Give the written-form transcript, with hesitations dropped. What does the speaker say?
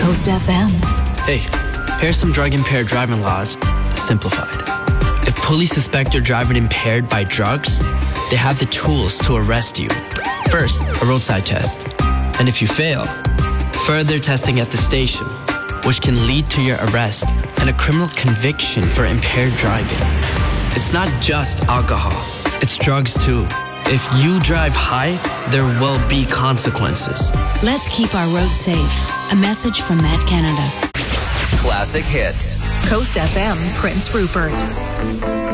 Coast FM. Hey, here's some drug-impaired driving laws, simplified. If police suspect you're driving impaired by drugs, they have the tools to arrest you. First, a roadside test. And if you fail, further testing at the station, which can lead to your arrest and a criminal conviction for impaired driving. It's not just alcohol, it's drugs too. If you drive high, there will be consequences. Let's keep our roads safe. A message from Met Canada. Classic hits. Coast FM, Prince Rupert.